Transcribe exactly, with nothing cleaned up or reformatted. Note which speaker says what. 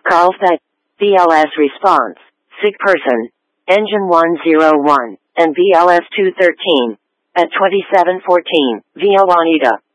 Speaker 1: Carlsbad, B L S response, sick person, engine one zero one, and B L S two thirteen, at twenty-seven fourteen, via Juanita.